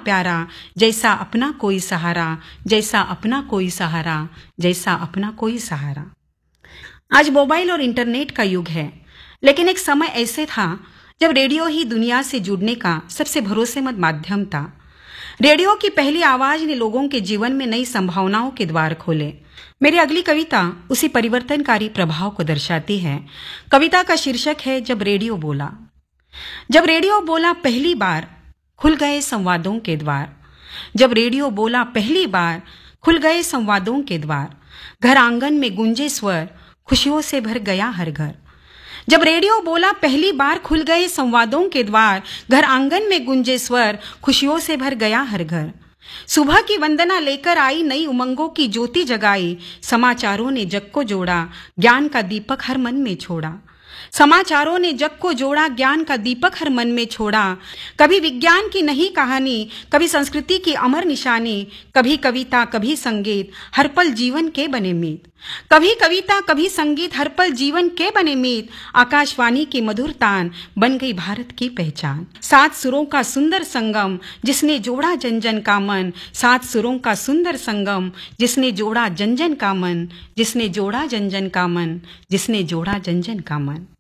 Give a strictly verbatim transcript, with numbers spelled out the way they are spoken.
प्यारा, जैसा अपना कोई सहारा, जैसा अपना कोई सहारा, जैसा अपना कोई सहारा। आज मोबाइल और इंटरनेट का युग है, लेकिन एक समय ऐसे था जब रेडियो ही दुनिया से जुड़ने का सबसे भरोसेमंद माध्यम था। रेडियो की पहली आवाज ने लोगों के जीवन में नई संभावनाओं के द्वार खोले। मेरी अगली कविता उसी परिवर्तनकारी प्रभाव को दर्शाती है। कविता का शीर्षक है जब रेडियो बोला। जब रेडियो बोला पहली बार, खुल गए संवादों के द्वार। जब रेडियो बोला पहली बार, खुल गए संवादों के द्वार। घर आंगन में गूंजे स्वर, खुशियों से भर गया हर घर। जब रेडियो बोला पहली बार, खुल गए संवादों के द्वार। घर आंगन में गूंजे स्वर, खुशियों से भर गया हर घर। सुबह की वंदना लेकर आई, नई उमंगों की ज्योति जगाई। समाचारों ने जग को जोड़ा, ज्ञान का दीपक हर मन में छोड़ा। समाचारों ने जग को जोड़ा, ज्ञान का दीपक हर मन में छोड़ा। कभी विज्ञान की नई कहानी, कभी संस्कृति की अमर निशानी। कभी कविता, कभी संगीत, हर पल जीवन के बने मीत। कभी कविता, कभी संगीत, हर पल जीवन के बने मीत। आकाशवाणी की मधुर तान बन गई भारत की पहचान। सात सुरों का सुंदर संगम, जिसने जोड़ा जन जन का मन। सात सुरों का सुंदर संगम, जिसने जोड़ा जन जन का मन। जिसने जोड़ा जन जन का मन, जिसने जोड़ा जन जन का मन।